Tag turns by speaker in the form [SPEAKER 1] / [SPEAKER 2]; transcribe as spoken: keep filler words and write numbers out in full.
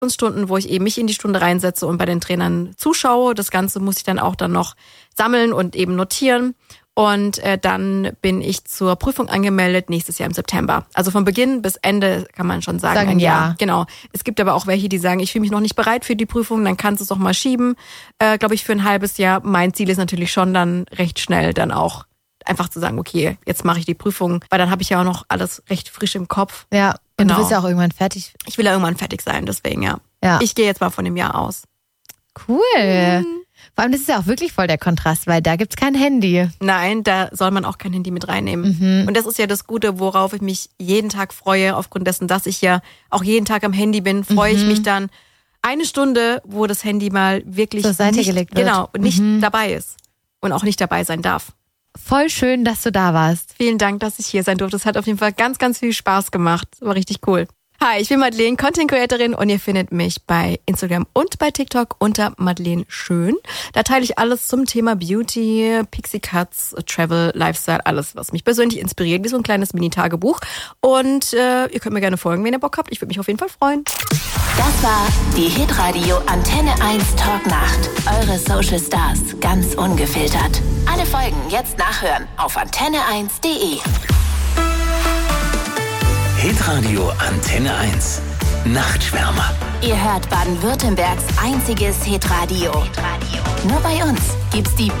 [SPEAKER 1] Stunden, wo ich eben mich in die Stunde reinsetze und bei den Trainern zuschaue. Das Ganze muss ich dann auch dann noch sammeln und eben notieren. Und äh, dann bin ich zur Prüfung angemeldet nächstes Jahr im September. Also von Beginn bis Ende kann man schon sagen,
[SPEAKER 2] sagen
[SPEAKER 1] ein
[SPEAKER 2] ja.
[SPEAKER 1] Jahr. Genau. Es gibt aber auch welche, die sagen, ich fühle mich noch nicht bereit für die Prüfung, dann kannst du es doch mal schieben, äh, glaube ich, für ein halbes Jahr. Mein Ziel ist natürlich schon dann recht schnell dann auch einfach zu sagen, okay, jetzt mache ich die Prüfung, weil dann habe ich ja auch noch alles recht frisch im Kopf.
[SPEAKER 2] Ja, und
[SPEAKER 1] genau.
[SPEAKER 2] Du willst ja auch irgendwann fertig.
[SPEAKER 1] Ich will ja irgendwann fertig sein, deswegen ja.
[SPEAKER 2] ja.
[SPEAKER 1] Ich gehe jetzt mal von dem Jahr aus.
[SPEAKER 2] Cool. Mhm. Vor allem, das ist ja auch wirklich voll der Kontrast, weil da gibt's kein Handy.
[SPEAKER 1] Nein, da soll man auch kein Handy mit reinnehmen.
[SPEAKER 2] Mhm.
[SPEAKER 1] Und das ist ja das Gute, worauf ich mich jeden Tag freue, aufgrund dessen, dass ich ja auch jeden Tag am Handy bin, freue mhm. ich mich dann eine Stunde, wo das Handy mal wirklich
[SPEAKER 2] zur Seite
[SPEAKER 1] nicht,
[SPEAKER 2] gelegt wird.
[SPEAKER 1] Genau, und nicht
[SPEAKER 2] mhm.
[SPEAKER 1] dabei ist und auch nicht dabei sein darf.
[SPEAKER 2] Voll schön, dass du da warst.
[SPEAKER 1] Vielen Dank, dass ich hier sein durfte. Es hat auf jeden Fall ganz, ganz viel Spaß gemacht. War richtig cool. Hi, ich bin Madeleine, Content Creatorin und ihr findet mich bei Instagram und bei TikTok unter Madeleine Schön. Da teile ich alles zum Thema Beauty, Pixie Cuts, Travel, Lifestyle, alles, was mich persönlich inspiriert, wie so ein kleines Mini-Tagebuch. Und äh, ihr könnt mir gerne folgen, wenn ihr Bock habt. Ich würde mich auf jeden Fall freuen.
[SPEAKER 3] Das war die Hitradio Antenne eins Talknacht. Eure Social Stars, ganz ungefiltert. Alle Folgen jetzt nachhören auf antenne eins punkt de.
[SPEAKER 4] Hitradio Antenne eins. Nachtschwärmer.
[SPEAKER 3] Ihr hört Baden-Württembergs einziges Hitradio. Hitradio. Nur bei uns gibt's die